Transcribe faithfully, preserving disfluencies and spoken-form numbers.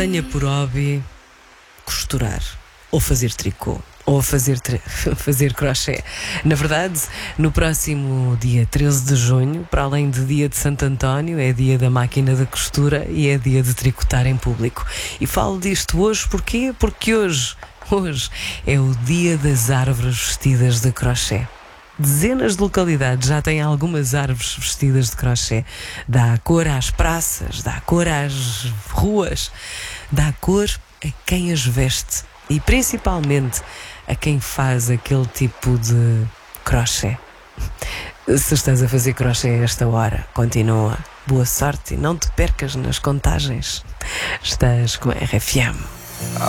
Tenha por hobby costurar, ou fazer tricô, ou fazer, tri- fazer crochê. Na verdade, no próximo dia treze de junho, para além de dia de Santo António, é dia da máquina da costura e é dia de tricotar em público. E falo disto hoje porquê? Porque hoje, hoje é o dia das árvores vestidas de crochê. Dezenas de localidades já têm algumas árvores vestidas de crochê. Dá cor às praças, dá cor às ruas, dá cor a quem as veste e principalmente a quem faz aquele tipo de crochê. Se estás a fazer crochê a esta hora, continua. Boa sorte e não te percas nas contagens. Estás com a R F M.